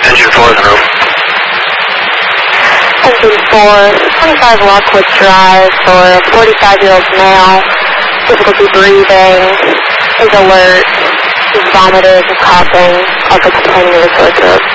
Engine 4 is rope. Engine 4, 25 Lockwood Drive for a 45-year-old male. Difficulty breathing, is alert, is vomiting, is coughing, also complaining of a sore throat.